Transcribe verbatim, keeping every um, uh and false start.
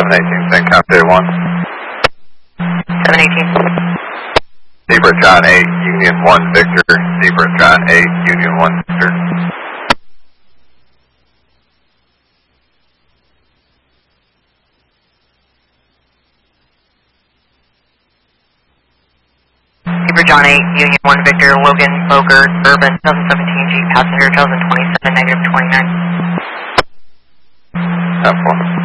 seven eighteen, St. Captain one. seven eighteen. Zebra John eight, Union one Victor. Zebra John eight, Union one Victor. Zebra John eight, Union one Victor, Logan, Boker, Urban, twenty seventeen G, passenger, twenty twenty-seven, negative twenty-nine. ten four.